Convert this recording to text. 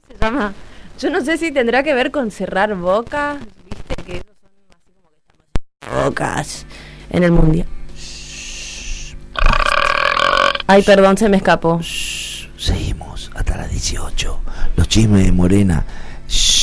Se llama. Yo no sé si tendrá que ver con cerrar bocas. Viste que esos son así como que estamos bocas en el mundial. Ay, perdón, se me escapó. Seguimos hasta las 18. Los chismes de Morena.